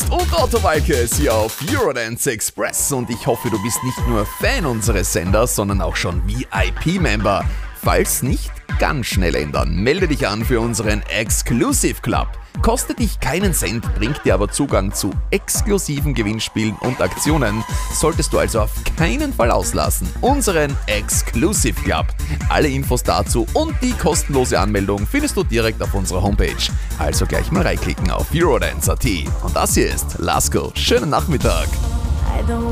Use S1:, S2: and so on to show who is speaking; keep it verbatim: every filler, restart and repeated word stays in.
S1: und Otto Walkes hier auf Eurodance Express. Und ich hoffe, du bist nicht nur Fan unseres Senders, sondern auch schon V I P-Member. Falls nicht, ganz schnell ändern. Melde dich an für unseren Exclusive Club. Kostet dich keinen Cent, bringt dir aber Zugang zu exklusiven Gewinnspielen und Aktionen. Solltest du also auf keinen Fall auslassen. Unseren Exclusive Club. Alle Infos dazu und die kostenlose Anmeldung findest du direkt auf unserer Homepage. Also gleich mal reinklicken auf Eurodance Punkt at. Und das hier ist Lasko. Schönen Nachmittag.